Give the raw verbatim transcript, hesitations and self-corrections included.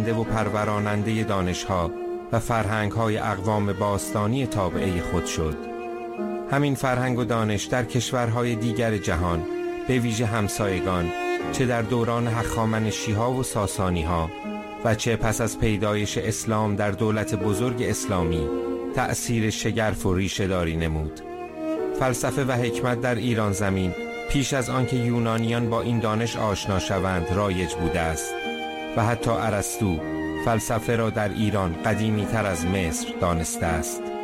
دهنده و پروراننده دانش‌ها و فرهنگ‌های اقوام باستانی تابعه خود شد. همین فرهنگ و دانش در کشورهای دیگر جهان به ویژه همسایگان، چه در دوران هخامنشی‌ها و ساسانی‌ها و چه پس از پیدایش اسلام در دولت بزرگ اسلامی تأثیر شگرف و ریشه‌داری نمود. فلسفه و حکمت در ایران زمین پیش از آنکه یونانیان با این دانش آشنا شوند رایج بوده است و حتی ارسطو فلسفه را در ایران قدیمی تر از مصر دانسته است.